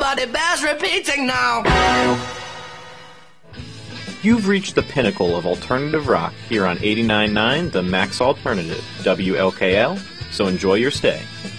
but it bears repeating now. You've reached the pinnacle of alternative rock here on 89.9 The Max Alternative, WLKL, so enjoy your stay.